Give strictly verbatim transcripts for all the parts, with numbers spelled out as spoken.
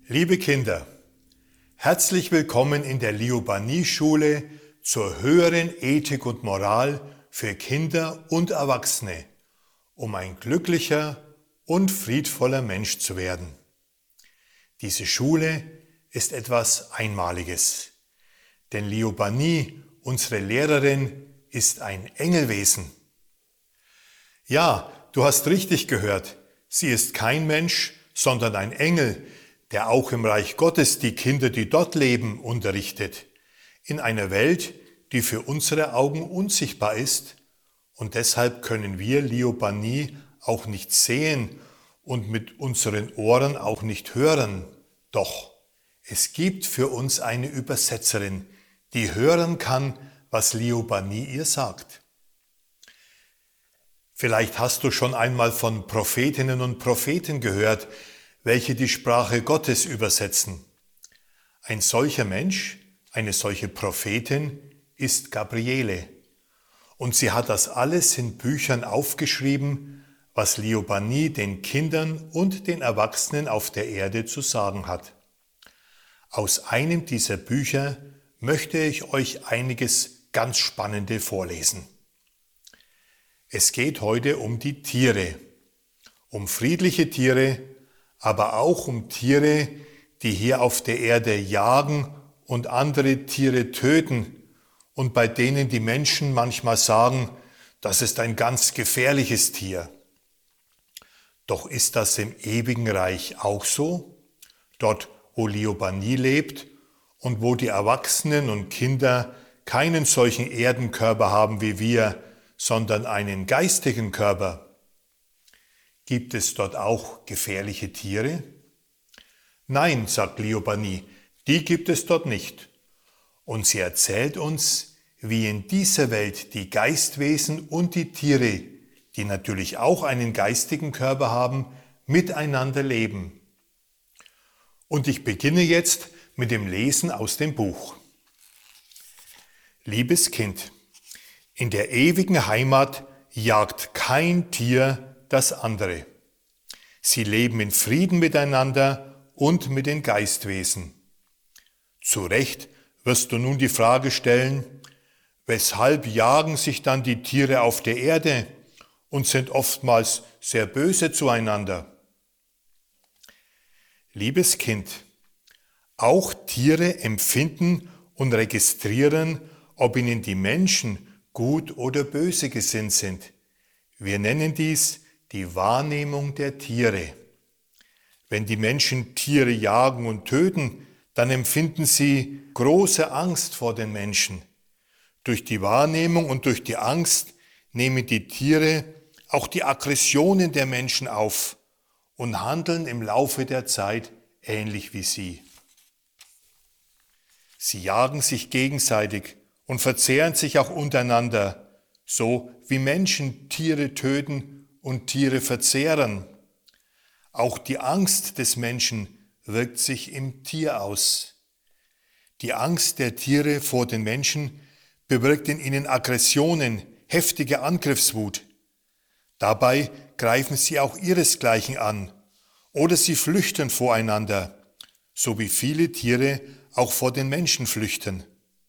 Liebe Kinder, herzlich willkommen in der Liobanie-Schule zur höheren Ethik und Moral für Kinder und Erwachsene, um ein glücklicher und friedvoller Mensch zu werden. Diese Schule ist etwas Einmaliges, denn Liobanie, unsere Lehrerin, ist ein Engelwesen. Ja, du hast richtig gehört, sie ist kein Mensch, sondern ein Engel, der auch im Reich Gottes die Kinder, die dort leben, unterrichtet, in einer Welt, die für unsere Augen unsichtbar ist, und deshalb können wir Liobanie auch nicht sehen und mit unseren Ohren auch nicht hören. Doch es gibt für uns eine Übersetzerin, die hören kann, was Liobanie ihr sagt. Vielleicht hast du schon einmal von Prophetinnen und Propheten gehört, welche die Sprache Gottes übersetzen. Ein solcher Mensch, eine solche Prophetin ist Gabriele. Und sie hat das alles in Büchern aufgeschrieben, was Liobanie den Kindern und den Erwachsenen auf der Erde zu sagen hat. Aus einem dieser Bücher möchte ich euch einiges ganz Spannende vorlesen. Es geht heute um die Tiere, um friedliche Tiere, aber auch um Tiere, die hier auf der Erde jagen und andere Tiere töten und bei denen die Menschen manchmal sagen, das ist ein ganz gefährliches Tier. Doch ist das im ewigen Reich auch so? Dort, wo Liobanie lebt und wo die Erwachsenen und Kinder keinen solchen Erdenkörper haben wie wir, sondern einen geistigen Körper. Gibt es dort auch gefährliche Tiere? Nein, sagt Liobanie, die gibt es dort nicht. Und sie erzählt uns, wie in dieser Welt die Geistwesen und die Tiere, die natürlich auch einen geistigen Körper haben, miteinander leben. Und ich beginne jetzt mit dem Lesen aus dem Buch. Liebes Kind, in der ewigen Heimat jagt kein Tier das andere. Sie leben in Frieden miteinander und mit den Geistwesen. Zu Recht wirst du nun die Frage stellen, weshalb jagen sich dann die Tiere auf der Erde und sind oftmals sehr böse zueinander? Liebes Kind, auch Tiere empfinden und registrieren, ob ihnen die Menschen gut oder böse gesinnt sind. Wir nennen dies die Wahrnehmung der Tiere. Wenn die Menschen Tiere jagen und töten, dann empfinden sie große Angst vor den Menschen. Durch die Wahrnehmung und durch die Angst nehmen die Tiere auch die Aggressionen der Menschen auf und handeln im Laufe der Zeit ähnlich wie sie. Sie jagen sich gegenseitig und verzehren sich auch untereinander, so wie Menschen Tiere töten und Tiere verzehren. Auch die Angst des Menschen wirkt sich im Tier aus. Die Angst der Tiere vor den Menschen bewirkt in ihnen Aggressionen, heftige Angriffswut. Dabei greifen sie auch ihresgleichen an oder sie flüchten voreinander, so wie viele Tiere auch vor den Menschen flüchten.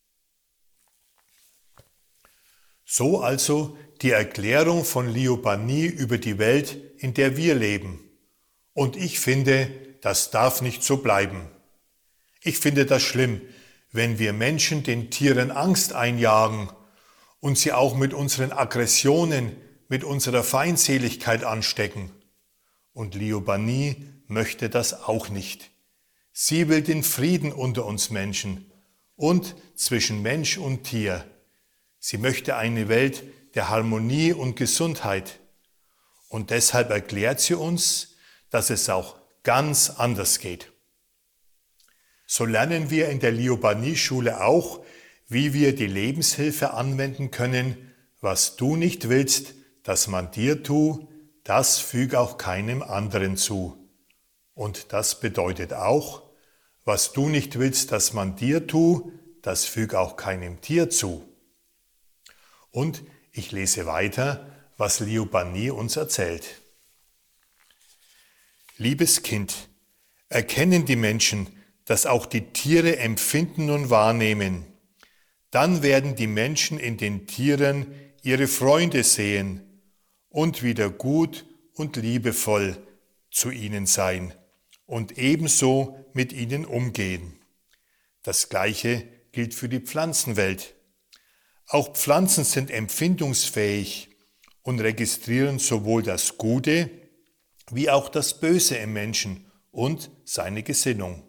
So also die Erklärung von Liobanie über die Welt, in der wir leben. Und ich finde, das darf nicht so bleiben. Ich finde das schlimm, wenn wir Menschen den Tieren Angst einjagen und sie auch mit unseren Aggressionen, mit unserer Feindseligkeit anstecken. Und Liobanie möchte das auch nicht. Sie will den Frieden unter uns Menschen und zwischen Mensch und Tier. Sie möchte eine Welt der Harmonie und Gesundheit. Und deshalb erklärt sie uns, dass es auch ganz anders geht. So lernen wir in der Liobanie-Schule auch, wie wir die Lebenshilfe anwenden können. Was du nicht willst, dass man dir tue, das füg auch keinem anderen zu. Und das bedeutet auch, was du nicht willst, dass man dir tue, das füg auch keinem Tier zu. Und ich lese weiter, was Liobanie uns erzählt. Liebes Kind, Erkennen die Menschen, dass auch die Tiere empfinden und wahrnehmen, dann werden die Menschen in den Tieren ihre Freunde sehen und wieder gut und liebevoll zu ihnen sein und ebenso mit ihnen umgehen. Das Gleiche gilt für die Pflanzenwelt. Auch Pflanzen sind empfindungsfähig und registrieren sowohl das Gute wie auch das Böse im Menschen und seine Gesinnung.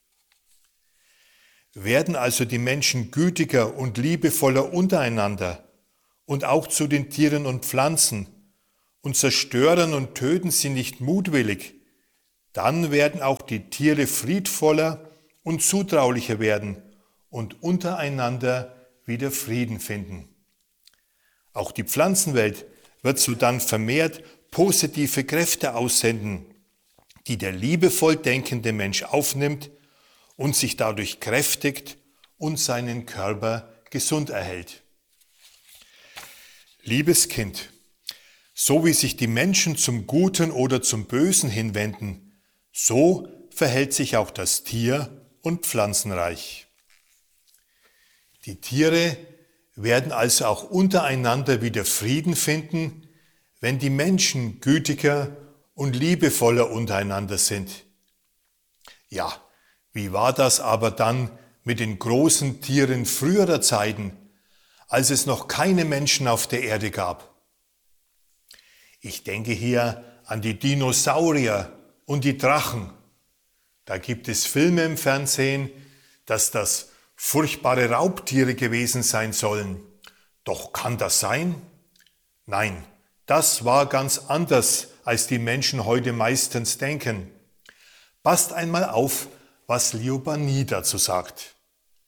Werden also die Menschen gütiger und liebevoller untereinander und auch zu den Tieren und Pflanzen und zerstören und töten sie nicht mutwillig, dann werden auch die Tiere friedvoller und zutraulicher werden und untereinander wieder Frieden finden. Auch die Pflanzenwelt wird so dann vermehrt positive Kräfte aussenden, die der liebevoll denkende Mensch aufnimmt und sich dadurch kräftigt und seinen Körper gesund erhält. Liebes Kind, so wie sich die Menschen zum Guten oder zum Bösen hinwenden, so verhält sich auch das Tier- und Pflanzenreich. Die Tiere werden also auch untereinander wieder Frieden finden, wenn die Menschen gütiger und liebevoller untereinander sind. Ja, wie war das aber dann mit den großen Tieren früherer Zeiten, als es noch keine Menschen auf der Erde gab? Ich denke hier an die Dinosaurier und die Drachen. Da gibt es Filme im Fernsehen, dass das furchtbare Raubtiere gewesen sein sollen. Doch kann das sein? Nein, das war ganz anders, als die Menschen heute meistens denken. Passt einmal auf, was Liobani dazu sagt.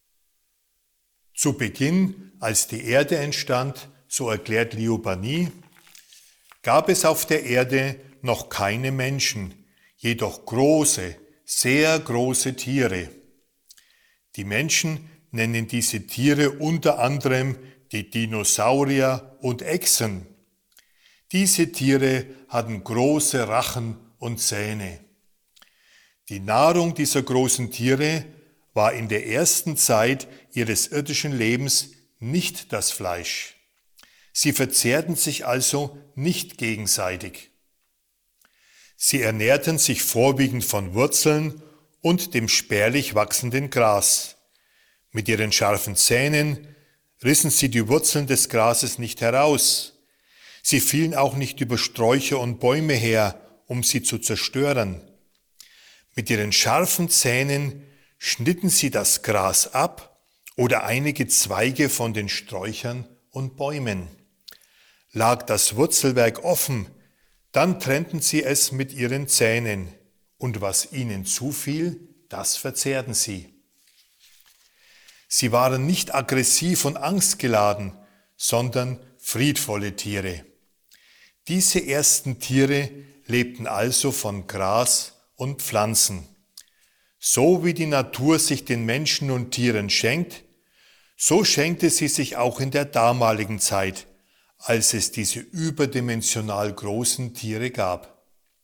Zu Beginn, als die Erde entstand, so erklärt Liobani, gab es auf der Erde noch keine Menschen, jedoch große, sehr große Tiere. Die Menschen nennen diese Tiere unter anderem die Dinosaurier und Echsen. Diese Tiere hatten große Rachen und Zähne. Die Nahrung dieser großen Tiere war in der ersten Zeit ihres irdischen Lebens nicht das Fleisch. Sie verzehrten sich also nicht gegenseitig. Sie ernährten sich vorwiegend von Wurzeln und dem spärlich wachsenden Gras. Mit ihren scharfen Zähnen rissen sie die Wurzeln des Grases nicht heraus. Sie fielen auch nicht über Sträucher und Bäume her, um sie zu zerstören. Mit ihren scharfen Zähnen schnitten sie das Gras ab oder einige Zweige von den Sträuchern und Bäumen. Lag das Wurzelwerk offen, dann trennten sie es mit ihren Zähnen, und was ihnen zufiel, das verzehrten sie. Sie waren nicht aggressiv und angstgeladen, sondern friedvolle Tiere. Diese ersten Tiere lebten also von Gras und Pflanzen. So wie die Natur sich den Menschen und Tieren schenkt, so schenkte sie sich auch in der damaligen Zeit, als es diese überdimensional großen Tiere gab.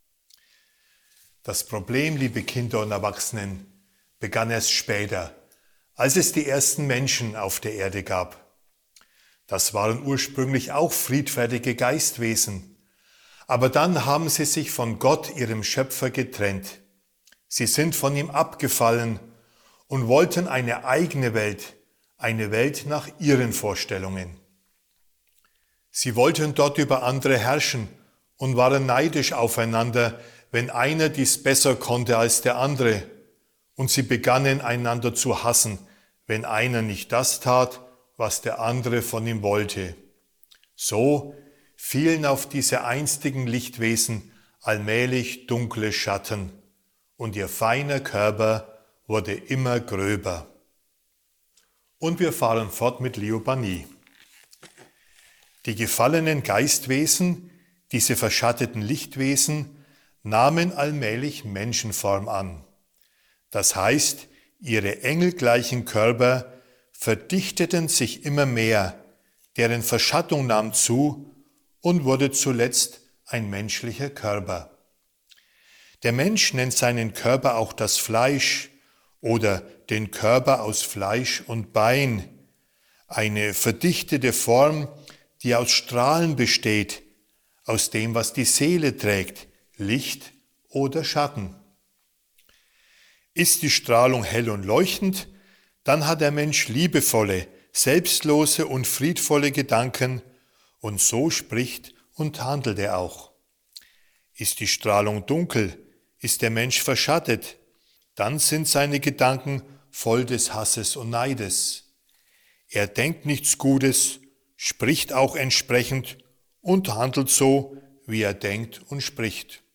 Das Problem, liebe Kinder und Erwachsenen, begann erst später, als es die ersten Menschen auf der Erde gab. Das waren ursprünglich auch friedfertige Geistwesen, aber dann haben sie sich von Gott, ihrem Schöpfer, getrennt. Sie sind von ihm abgefallen und wollten eine eigene Welt, eine Welt nach ihren Vorstellungen. Sie wollten dort über andere herrschen und waren neidisch aufeinander, wenn einer dies besser konnte als der andere, und sie begannen einander zu hassen, wenn einer nicht das tat, was der andere von ihm wollte. So fielen auf diese einstigen Lichtwesen allmählich dunkle Schatten, und ihr feiner Körper wurde immer gröber. Und wir fahren fort mit Liobani. Die gefallenen Geistwesen, diese verschatteten Lichtwesen, nahmen allmählich Menschenform an. Das heißt, ihre engelgleichen Körper verdichteten sich immer mehr, deren Verschattung nahm zu und wurde zuletzt ein menschlicher Körper. Der Mensch nennt seinen Körper auch das Fleisch oder den Körper aus Fleisch und Bein, eine verdichtete Form, die aus Strahlen besteht, aus dem, was die Seele trägt, Licht oder Schatten. Ist die Strahlung hell und leuchtend, dann hat der Mensch liebevolle, selbstlose und friedvolle Gedanken und so spricht und handelt er auch. Ist die Strahlung dunkel, ist der Mensch verschattet, dann sind seine Gedanken voll des Hasses und Neides. Er denkt nichts Gutes, spricht auch entsprechend und handelt so, wie er denkt und spricht.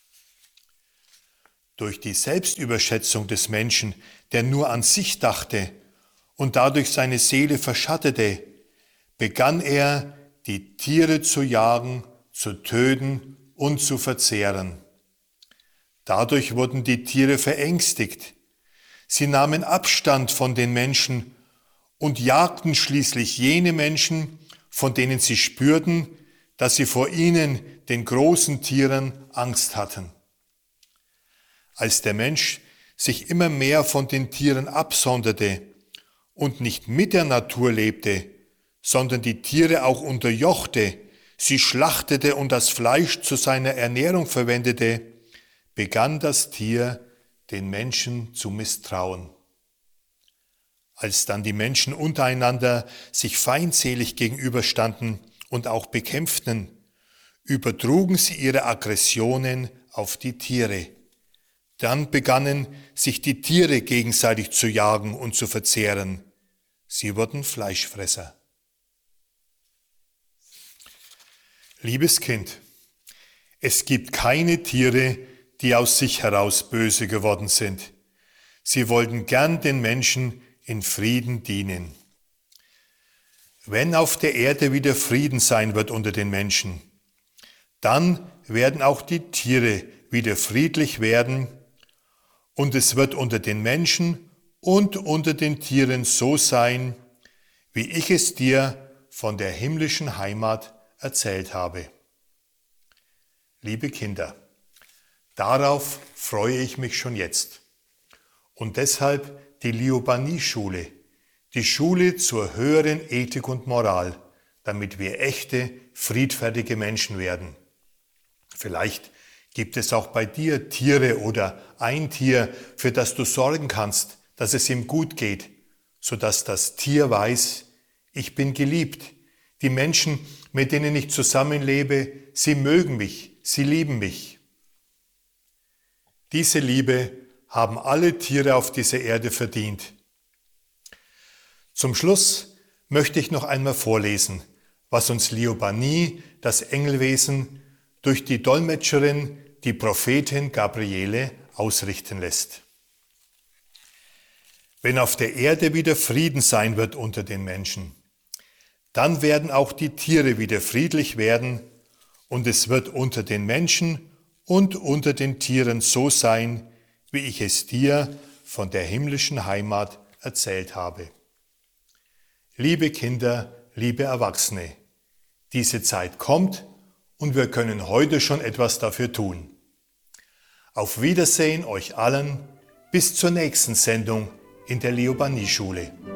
Durch die Selbstüberschätzung des Menschen, der nur an sich dachte und dadurch seine Seele verschattete, begann er, die Tiere zu jagen, zu töten und zu verzehren. Dadurch wurden die Tiere verängstigt. Sie nahmen Abstand von den Menschen und jagten schließlich jene Menschen, von denen sie spürten, dass sie vor ihnen, den großen Tieren, Angst hatten. Als der Mensch sich immer mehr von den Tieren absonderte und nicht mit der Natur lebte, sondern die Tiere auch unterjochte, sie schlachtete und das Fleisch zu seiner Ernährung verwendete, begann das Tier, den Menschen zu misstrauen. Als dann die Menschen untereinander sich feindselig gegenüberstanden und auch bekämpften, übertrugen sie ihre Aggressionen auf die Tiere. Dann begannen sich die Tiere gegenseitig zu jagen und zu verzehren. Sie wurden Fleischfresser. Liebes Kind, es gibt keine Tiere, die aus sich heraus böse geworden sind. Sie wollten gern den Menschen in Frieden dienen. Wenn auf der Erde wieder Frieden sein wird unter den Menschen, dann werden auch die Tiere wieder friedlich werden und es wird unter den Menschen und unter den Tieren so sein, wie ich es dir von der himmlischen Heimat erzählt habe. Liebe Kinder, darauf freue ich mich schon jetzt. Und deshalb die Liobani-Schule, die Schule zur höheren Ethik und Moral, damit wir echte, friedfertige Menschen werden. Vielleicht gibt es auch bei dir Tiere oder ein Tier, für das du sorgen kannst, dass es ihm gut geht, sodass das Tier weiß, ich bin geliebt. Die Menschen, mit denen ich zusammenlebe, sie mögen mich, sie lieben mich. Diese Liebe haben alle Tiere auf dieser Erde verdient. Zum Schluss möchte ich noch einmal vorlesen, was uns Liobani, das Engelwesen, durch die Dolmetscherin, die Prophetin Gabriele, ausrichten lässt. Wenn auf der Erde wieder Frieden sein wird unter den Menschen, dann werden auch die Tiere wieder friedlich werden und es wird unter den Menschen und unter den Tieren so sein, wie ich es dir von der himmlischen Heimat erzählt habe. Liebe Kinder, liebe Erwachsene, diese Zeit kommt und wir können heute schon etwas dafür tun. Auf Wiedersehen euch allen, bis zur nächsten Sendung in der Liobani-Schule.